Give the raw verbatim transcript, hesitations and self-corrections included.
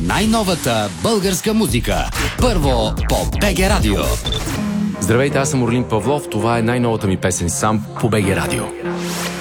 най-новата българска музика. Първо по БГ Радио. Здравейте, аз съм Орлин Павлов. Това е най-новата ми песен "Сам" по БГ Радио.